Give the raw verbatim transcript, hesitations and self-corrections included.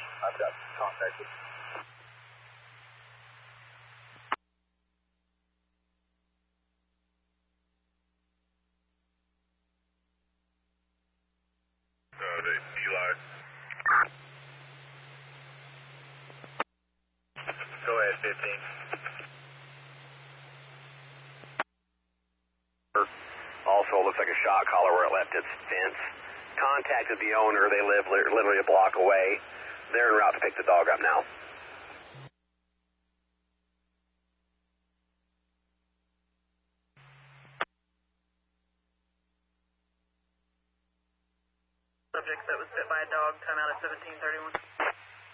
I've got contacted. Uh, the Eli. Go ahead, fifteen. Also, looks like a shot collar where it left its fence. Contacted the owner. They live li literally a block away. They're en route to pick the dog up now. Subject that was bit by a dog, time out at seventeen thirty-one.